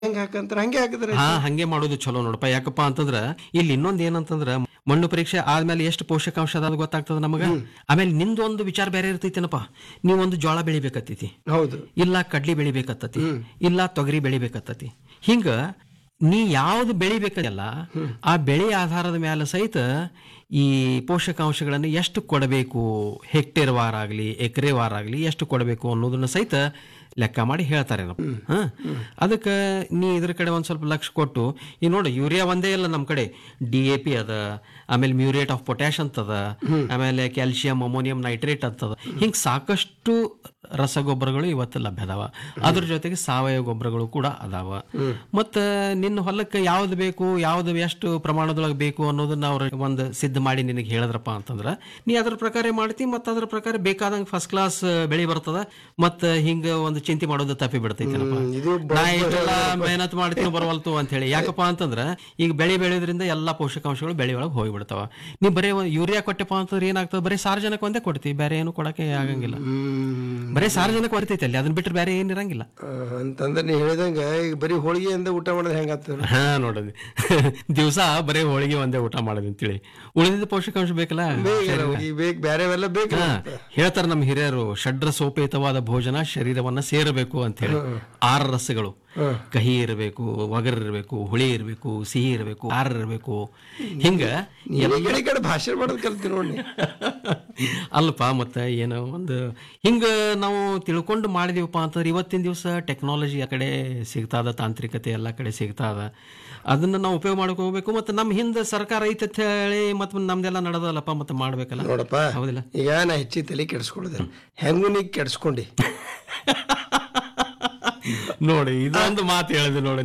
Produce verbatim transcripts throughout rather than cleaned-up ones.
ಹೆಂಗ್ ಹಾಕಂತಾರ ಹಂಗೆ ಹಾಕಿದ್ರೆ ಹಾ ಹಂಗೆ ಮಾಡೋದು ಚಲೋ ನೋಡಪ್ಪ. ಯಾಕಪ್ಪ ಅಂತಂದ್ರ ಇಲ್ಲಿ ಇನ್ನೊಂದ್ ಏನಂತಂದ್ರ ಮಣ್ಣು ಪರೀಕ್ಷೆ ಆದ್ಮೇಲೆ ಎಷ್ಟು ಪೋಷಕಾಂಶ ಅದ ಗೊತ್ತಾಗ್ತದ ನಮಗ. ಆಮೇಲೆ ನಿಂದು ಒಂದು ವಿಚಾರ ಬೇರೆ ಇರ್ತೈತೇನಪ್ಪ. ನೀವೊಂದು ಜೋಳ ಬೆಳಿಬೇಕತ್ತೈತಿ, ಹೌದು, ಇಲ್ಲ ಕಡ್ಲಿ ಬೆಳಿಬೇಕತ್ತತಿ, ಇಲ್ಲ ತೊಗರಿ ಬೆಳಿಬೇಕತ್ತತಿ. ಹಿಂಗ ನೀ ಯಾವ್ದು ಬೆಳಿಬೇಕಲ್ಲ ಆ ಬೆಳೆ ಆಧಾರದ ಮೇಲೆ ಸಹಿತ ಈ ಪೋಷಕಾಂಶಗಳನ್ನು ಎಷ್ಟು ಕೊಡಬೇಕು, ಹೆಕ್ಟೇರ್ ವಾರ ಆಗಲಿ ಎಕರೆ ವಾರ ಆಗಲಿ ಎಷ್ಟು ಕೊಡಬೇಕು ಅನ್ನೋದನ್ನ ಸಹಿತ ಲೆಕ್ಕ ಮಾಡಿ ಹೇಳ್ತಾರೆ. ಹ ಅದಕ್ಕೆ ನೀ ಇದ್ರ ಕಡೆ ಒಂದ್ ಸ್ವಲ್ಪ ಲಕ್ಷ ಕೊಟ್ಟು ಈ ನೋಡಿ, ಯೂರಿಯಾ ಒಂದೇ ಇಲ್ಲ ನಮ್ಮ ಕಡೆ, ಡಿ ಎ ಪಿ ಅದ, ಆಮೇಲೆ ಮ್ಯೂರೇಟ್ ಆಫ್ ಪೊಟ್ಯಾಶ್ ಅಂತದ, ಆಮೇಲೆ ಕ್ಯಾಲ್ಸಿಯಂ ಅಮೋನಿಯಂ ನೈಟ್ರೇಟ್ ಅಂತದ. ಹಿಂಗ್ ಸಾಕಷ್ಟು ರಸಗೊಬ್ಬರಗಳು ಇವತ್ತು ಲಭ್ಯ ಅದಾವ. ಅದ್ರ ಜೊತೆಗೆ ಸಾವಯವ ಗೊಬ್ಬರಗಳು ಕೂಡ ಅದಾವ. ಮತ್ತ ನಿನ್ನ ಹೊಲಕ್ಕೆ ಯಾವ್ದು ಬೇಕು, ಯಾವ್ದು ಎಷ್ಟು ಪ್ರಮಾಣದೊಳಗೆ ಬೇಕು ಅನ್ನೋದನ್ನ ಅವ್ರ ಒಂದು ಸಿದ್ಧ ಮಾಡಿ ನಿನಗೆ ಹೇಳಿದ್ರಪ್ಪ ಅಂತಂದ್ರ ನೀ ಅದ್ರ ಪ್ರಕಾರ ಮಾಡ್ತಿ. ಮತ್ತ ಅದ್ರ ಪ್ರಕಾರ ಬೇಕಾದಂಗ ಫಸ್ಟ್ ಕ್ಲಾಸ್ ಬೆಳಿ ಬರ್ತದ. ಮತ್ತ ಹಿಂಗ ಒಂದು ಚಿಂತೆ ಮಾಡೋದು ತಪ್ಪಿ ಬಿಡ್ತೈತೇನಪ್ಪ. ನಾ ಇಷ್ಟೆಲ್ಲ ಮೆಹನತ್ ಮಾಡ್ತೀನಿ ಬರವಲ್ತು ಅಂತ ಹೇಳಿ. ಯಾಕಪ್ಪ ಅಂತಂದ್ರ ಈಗ ಬೆಳೆ ಬೆಳೆಯೋದ್ರಿಂದ ಎಲ್ಲಾ ಪೋಷಕಾಂಶಗಳು ಬೆಳೆ ಒಳಗೆ ಹೋಗಿಬಿಡ್ತಾವ. ನೀ ಬರೀ ಯೂರಿಯಾ ಕೊಟ್ಟೆಪ್ಪ ಅಂತಂದ್ರೆ ಏನಾಗ್ತದೆ, ಬರೀ ಸಾರ್ವಜನಿಕ ಒಂದೇ ಕೊಡ್ತಿ, ಬೇರೆ ಏನು ಕೊಡಕ್ಕೆ ಆಗಂಗಿಲ್ಲ. ಬರೀ ಸಾರ್ವಜನಿಕ ಬರ್ತೈತಿ ಅಲ್ಲಿ, ಅದನ್ನ ಬಿಟ್ಟರೆ ಬೇರೆ ಏನಿರಂಗಿಲ್ಲ ಅಂತಂದ್ರೆ ನೀ ಹೇಳಿದಂಗ ಈಗ ಬರೀ ಹೋಳಿಗೆಯಿಂದ ಊಟ ಮಾಡೋದು ಹೆಂಗಾಗ್ತದ? ಹಾ ನೋಡೋದು ದಿವಸ ಬರೀ ಹೋಳಿಗೆ ಒಂದೇ ಊಟ ಮಾಡೋದು ಅಂತೇಳಿ ಉಳಿದಿದ್ದ ಪೋಷಕಾಂಶ ಬೇಕಲ್ಲ, ಬೇಕು, ಬೇರೆವೆಲ್ಲ ಬೇಕು. ಹೇಳ್ತಾರ ನಮ್ಮ ಹಿರಿಯರು, ಷಡ್ರ ಸೋಪೇತವಾದ ಭೋಜನ ಶರೀರವನ್ನ ಸೇರಬೇಕು ಅಂತ ಹೇಳಿ. ಆರು ರಸಗಳು, ಕಹಿ ಇರಬೇಕು, ಒಗರ್ ಇರಬೇಕು, ಹುಳಿ ಇರಬೇಕು, ಸಿಹಿ ಇರಬೇಕು, ಆರ ಇರಬೇಕು. ಹಿಂಗ ಕಡೆ ಭಾಷೆ ಮಾಡೋದು ಕಲ್ತಿ ನೋಡಿ. ಅಲ್ಪ ಮತ್ತೆ ಏನೋ ಒಂದು ಹಿಂಗ ನಾವು ತಿಳ್ಕೊಂಡು ಮಾಡಿದೀವಪ್ಪ ಅಂತಂದ್ರೆ ಇವತ್ತಿನ ದಿವಸ ಟೆಕ್ನಾಲಜಿ ಆ ಕಡೆ ಸಿಗ್ತಾದ, ತಾಂತ್ರಿಕತೆ ಎಲ್ಲ ಕಡೆ ಸಿಗ್ತಾದ. ಅದನ್ನ ನಾವು ಉಪಯೋಗ ಮಾಡಕ್ ಹೋಗ್ಬೇಕು. ಮತ್ತೆ ನಮ್ಮ ಹಿಂದೆ ಸರ್ಕಾರ ಐತೆ ಅಂತ ಹೇಳಿ ಮತ್ತೆ ನಮ್ದೆಲ್ಲ ನಡೆದಲ್ಲಪ್ಪ, ಮತ್ತೆ ಮಾಡ್ಬೇಕಲ್ಲ. ನೋಡಪ್ಪ, ಹೌದಿಲ್ಲ? ಈಗ ನಾ ಹೆಚ್ಚಿ ತಲೆ ಕೆಡಿಸ್ಕೊಳ್ಳೋದ ಹೆಂಗು ನೀ ಕೆಡಿಸ್ಕೊಂಡಿ ನೋಡಿ, ಇದೊಂದು ಮಾತು ಹೇಳಿದೆ ನೋಡಿ.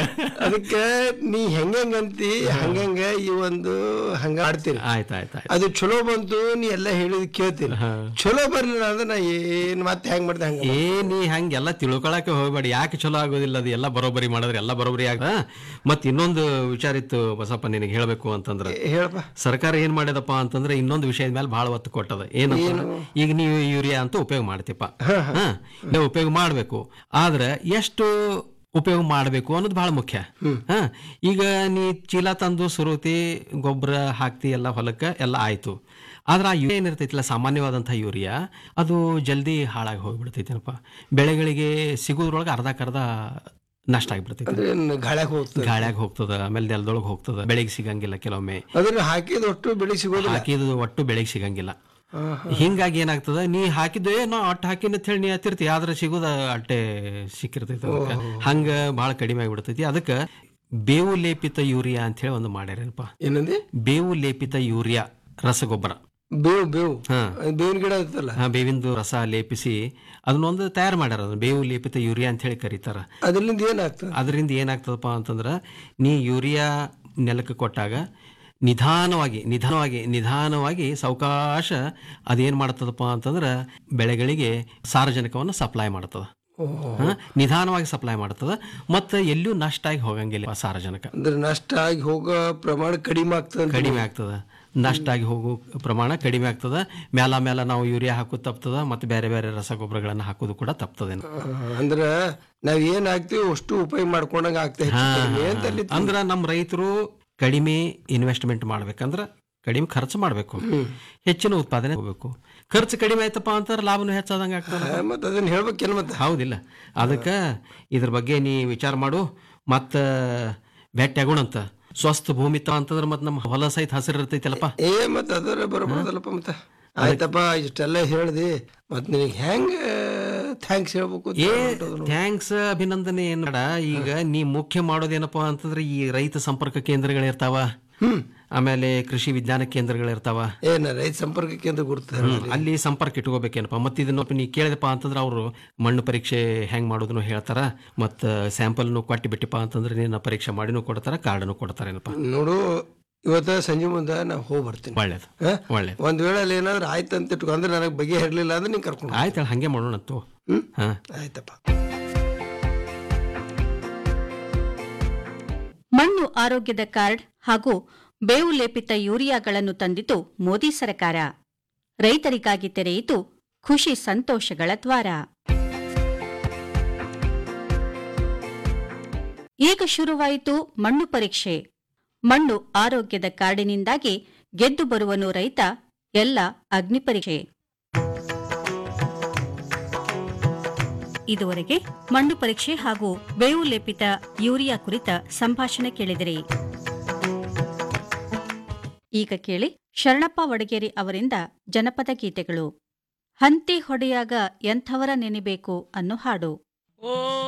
ಅದಕ್ಕೆ ನೀ ಹೆಂಗಂತಿ ಹಂಗಂಗ ಈ ಒಂದು ಹಂಗ ಆಡ್ತೀನಿ. ಆಯ್ತಾಯ್ತು, ಅದು ಚಲೋ ಬಂತು, ನೀ ಎಲ್ಲ ಹೇಳಿದ್ ಕೇಳ್ತೀನಿ. ಚಲೋ ಬರ್ಲಿಲ್ಲ ಅಂದ್ರೆ ನಾ ಏನ್ ಮತ್ತೆ ಹೆಂಗ್ ಮಾಡ್ದೆ ಹಂಗ ಏ ನೀ ಹಂಗೆಲ್ಲ ತಿಳ್ಕೊಳಕ್ಕೆ ಹೋಗ್ಬೇಡಿ. ಯಾಕೆ ಚಲೋ ಆಗೋದಿಲ್ಲ, ಅದು ಎಲ್ಲ ಬರೋಬರಿ ಮಾಡಿದ್ರೆ ಎಲ್ಲ ಬರೋಬರಿ ಆಗ. ಮತ್ ಇನ್ನೊಂದು ವಿಚಾರ ಇತ್ತು ಬಸಪ್ಪ, ನಿನಗೆ ಹೇಳ್ಬೇಕು ಅಂತಂದ್ರೆ, ಹೇಳಪ್ಪ. ಸರ್ಕಾರ ಏನ್ ಮಾಡ್ಯದಪ್ಪ ಅಂತಂದ್ರೆ ಇನ್ನೊಂದು ವಿಷಯದ ಮೇಲೆ ಬಹಳ ಒತ್ತು ಕೊಟ್ಟದ. ಏನಂತ, ಈಗ ನೀವು ಯೂರಿಯಾ ಅಂತ ಉಪಯೋಗ ಮಾಡ್ತೀಪ, ಹ ಉಪಯೋಗ ಮಾಡ್ಬೇಕು. ಆದ್ರೆ ಎಷ್ಟು ಉಪಯೋಗ ಮಾಡಬೇಕು ಅನ್ನೋದು ಬಹಳ ಮುಖ್ಯ. ಹ ಈಗ ನೀ ಚೀಲ ತಂದು ಸುರುತಿ ಗೊಬ್ಬರ ಹಾಕ್ತಿ ಎಲ್ಲ ಹೊಲಕ್ಕೆ, ಎಲ್ಲ ಆಯ್ತು. ಆದ್ರೆ ಆ ಯೂರಿಯಾ ಏನಿರ್ತೈತಿಲ್ಲ, ಸಾಮಾನ್ಯವಾದಂತಹ ಯೂರಿಯಾ, ಅದು ಜಲ್ದಿ ಹಾಳಾಗಿ ಹೋಗ್ಬಿಡ್ತೈತೇನಪ್ಪ. ಬೆಳೆಗಳಿಗೆ ಸಿಗೋದ್ರೊಳಗೆ ಅರ್ಧಕ್ಕರ್ಧ ನಷ್ಟ ಆಗಿಬಿಡ್ತೈತಿ, ಗಾಳ್ಯಾಗ ಹೋಗ್ತದೆ, ಗಾಳ್ಯಾಗ ಹೋಗ್ತದ, ಆಮೇಲೆ ನೆಲದೊಳಗೆ ಹೋಗ್ತದ, ಬೆಳೆಗೆ ಸಿಗಂಗಿಲ್ಲ. ಕೆಲವೊಮ್ಮೆ ಅದನ್ನ ಹಾಕಿದ ಒಟ್ಟು ಬೆಳೆ ಸಿಗೋದು, ಹಾಕಿದ ಒಟ್ಟು ಬೆಳೆಗೆ ಸಿಗಂಗಿಲ್ಲ. ಹಿಂಗಾಗಿ ಏನಾಗ್ತದ, ನೀ ಹಾಕಿದ್ದೆ ನಾ ಅಟ್ಟು ಹಾಕಿನ ಅಂತ ಹೇಳಿ ನೀ ಹತ್ತಿರ್ತಿ, ಆದ್ರೆ ಸಿಗೋದ ಅಟ್ಟೆ ಸಿಕ್ಕಿರ್ತೈತಿ. ಹಂಗ ಬಹಳ ಕಡಿಮೆ ಆಗಿಬಿಡ್ತೈತಿ. ಅದಕ್ಕೆ ಬೇವು ಲೇಪಿತ ಯೂರಿಯಾ ಅಂತ ಹೇಳಿ ಒಂದು ಮಾಡ್ಯಾರಪ್ಪ. ಏನಂದಿ? ಬೇವು ಲೇಪಿತ ಯೂರಿಯಾ ರಸಗೊಬ್ಬರ. ಬೇವು ಬೇವು ಬೇವಿನ ಗಿಡ ಇರ್ತಲ್ಲ, ಹಾ ಬೇವಿಂದು ರಸ ಲೇಪಿಸಿ ಅದನ್ನೊಂದು ತಯಾರು ಮಾಡ್ಯಾರ. ಅದನ್ನ ಬೇವು ಲೇಪಿತ ಯೂರಿಯಾ ಅಂತ ಹೇಳಿ ಕರೀತಾರ. ಅದರಿಂದ ಏನಾಗ್ತದ? ಅದರಿಂದ ಏನಾಗ್ತದಪ್ಪ ಅಂತಂದ್ರ, ನೀ ಯೂರಿಯಾ ನೆಲಕ್ಕೆ ಕೊಟ್ಟಾಗ ನಿಧಾನವಾಗಿ ನಿಧಾನವಾಗಿ ನಿಧಾನವಾಗಿ ಸಾವಕಾಶ ಅದೇನ್ ಮಾಡ್ತದಪ್ಪ ಅಂತಂದ್ರ ಬೆಳೆಗಳಿಗೆ ಸಾರಜನಕವನ್ನು ಸಪ್ಲೈ ಮಾಡ್ತದ. ನಿಧಾನವಾಗಿ ಸಪ್ಲೈ ಮಾಡ್ತದ. ಮತ್ತೆ ಎಲ್ಲೂ ನಷ್ಟ ಆಗಿ ಹೋಗಂಗಿಲ್ಲ ಸಾರಜನಕ. ಅಂದ್ರೆ ನಷ್ಟ ಆಗಿ ಹೋಗೋ ಪ್ರಮಾಣ ಕಡಿಮೆ ಆಗ್ತದ. ಕಡಿಮೆ ಆಗ್ತದ, ನಷ್ಟ ಆಗಿ ಹೋಗೋ ಪ್ರಮಾಣ ಕಡಿಮೆ ಆಗ್ತದ. ಮೇಲ ಮೇಲ ನಾವು ಯೂರಿಯಾ ಹಾಕೋದು ತಪ್ತದ, ಮತ್ತೆ ಬೇರೆ ಬೇರೆ ರಸಗೊಬ್ಬರಗಳನ್ನ ಹಾಕೋದು ಕೂಡ ತಪ್ತದೆ. ಅಂದ್ರ ನಾವ್ ಏನ್ ಹಾಕ್ತಿವಿ ಅಷ್ಟು ಉಪಯೋಗ ಮಾಡ್ಕೊಂಡಂಗ ಆಗ್ತದೆ. ಅಂದ್ರ ನಮ್ ರೈತರು ಕಡಿಮೆ ಇನ್ವೆಸ್ಟ್ಮೆಂಟ್ ಮಾಡ್ಬೇಕಂದ್ರ ಕಡಿಮೆ ಖರ್ಚು ಮಾಡ್ಬೇಕು, ಹೆಚ್ಚಿನ ಉತ್ಪಾದನೆ ಹೋಗ್ಬೇಕು. ಖರ್ಚು ಕಡಿಮೆ ಆಯ್ತಪ್ಪ ಅಂತಾರೆ ಲಾಭನೂ ಹೆಚ್ಚಾದಂಗ ಆಗ್ತದೆ. ಮತ್ತೆ ಅದನ್ನ ಹೇಳ್ಬೇಕೇನು ಮತ್ತೆ? ಹೌದಿಲ್ಲ? ಅದಕ್ಕೆ ಇದ್ರ ಬಗ್ಗೆ ನೀ ವಿಚಾರ ಮಾಡು. ಮತ್ತ ಭೇಟಿ ಆಗೋಣಂತ. ಸ್ವಸ್ಥ ಭೂಮಿ ಅಂತಂದ್ರೆ ಮತ್ತೆ ನಮ್ಮ ಹೊಲ ಸಹಿತ ಹಸಿರು ಇರ್ತೈತಲ್ಲಪ್ಪ. ಏ ಮತ್ತೆ ಅದರ ಬರಬಾರ್ದಲ್ಲಪ್ಪ. ಮತ್ತೆ ಆಯ್ತಪ್ಪ, ಇಷ್ಟೆಲ್ಲ ಹೇಳ್ದಿ, ಮತ್ ನಿನಗೆ ಹೆಂಗ ಥ್ಯಾಂಕ್ಸ್ ಹೇಳ್ಬೇಕು? ಏ ಥ್ಯಾಂಕ್ಸ್ ಅಭಿನಂದನೆ ಏನ್ ಬೇಡ. ಈಗ ನೀ ಮುಖ್ಯ ಮಾಡೋದೇನಪ್ಪಾ ಅಂತಂದ್ರೆ ಈ ರೈತ ಸಂಪರ್ಕ ಕೇಂದ್ರಗಳಿರ್ತಾವ, ಆಮೇಲೆ ಕೃಷಿ ವಿಜ್ಞಾನ ಕೇಂದ್ರಗಳಿರ್ತಾವ. ಏನ ರೈತ ಸಂಪರ್ಕ ಕೇಂದ್ರ ಗುರುತ, ಅಲ್ಲಿ ಸಂಪರ್ಕ ಇಟ್ಕೋಬೇಕೇನಪ್ಪ. ಮತ್ತೆ ಇದನ್ನ ನೀ ಕೇಳಿದಪ್ಪ ಅಂತಂದ್ರೆ ಅವರು ಮಣ್ಣು ಪರೀಕ್ಷೆ ಹೆಂಗ್ ಮಾಡೋದನ್ನು ಹೇಳ್ತಾರ, ಮತ್ತ ಸ್ಯಾಂಪಲ್ನು ಕೊಟ್ಟು ಬಿಟ್ಟಿಪ್ಪ ಅಂತಂದ್ರೆ ನಿನ್ನ ಪರೀಕ್ಷೆ ಮಾಡಿನೂ ಕೊಡ್ತಾರ, ಕಾರ್ಡ್ನು ಕೊಡ್ತಾರೇನಪ್ಪ. ನೋಡು, ಇವತ್ತ ಸಂಜೆ ಮುಂದೆ ನಾ ಹೋಗಿ ಬರ್ತೀನಿ. ಒಳ್ಳೇದು ಒಳ್ಳೇದು. ಒಂದ್ ವೇಳೆ ಅಲ್ಲಿ ಏನಾದ್ರು ಆಯ್ತು ಅಂತ ಇಟ್ಕೊ, ಅಂದ್ರೆ ನನಗೆ ಬಗೆ ಇರ್ಲಿಲ್ಲ ಅಂದ್ರೆ ನೀನ್ ಕರ್ಕೊಂಡು ಆಯ್ತು, ಹಂಗೆ ಮಾಡೋಣ. ಹ್ಮ್ ಆಯ್ತಪ್ಪ. ಮಣ್ಣು ಆರೋಗ್ಯದ ಕಾರ್ಡ್ ಹಾಗೂ ಬೇವು ಲೇಪಿತ ಯೂರಿಯಾಗಳನ್ನು ತಂದಿತು ಮೋದಿ ಸರ್ಕಾರ. ರೈತರಿಗಾಗಿ ತೆರೆಯಿತು ಖುಷಿ ಸಂತೋಷಗಳ ದ್ವಾರ. ಈಗ ಶುರುವಾಯಿತು ಮಣ್ಣು ಪರೀಕ್ಷೆ. ಮಣ್ಣು ಆರೋಗ್ಯದ ಕಾರ್ಡಿನಿಂದಾಗಿ ಗೆದ್ದು ಬರುವನು ರೈತ, ಎಲ್ಲ ಅಗ್ನಿ ಪರೀಕ್ಷೆ. ಇದುವರೆಗೆ ಮಣ್ಣು ಪರೀಕ್ಷೆ ಹಾಗೂ ಬೇವು ಲೇಪಿತ ಯೂರಿಯಾ ಕುರಿತ ಸಂಭಾಷಣೆ ಕೇಳಿದಿರಿ. ಈಗ ಕೇಳಿ ಶರಣಪ್ಪ ವಡಗೇರಿ ಅವರಿಂದ ಜನಪದ ಗೀತೆಗಳು. ಹಂತಿ ಹೊಡೆಯಾಗ ಎಂಥವರ ನೆನೆಬೇಕು ಅನ್ನೋ ಹಾಡು.